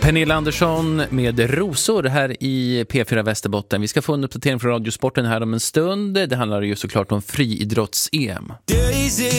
Pernilla Andersson med Rosor här i P4 Västerbotten. Vi ska få en uppdatering från Radiosporten här om en stund. Det handlar ju såklart om friidrotts-EM.